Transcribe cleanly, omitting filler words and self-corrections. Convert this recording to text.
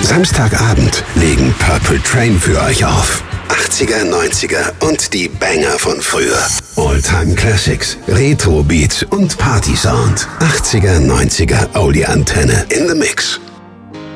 Samstagabend legen Purple Train für euch auf. 80er, 90er und die Banger von früher. All-Time Classics, Retro Beats und Party Sound. 80er, 90er Audi Antenne in the Mix.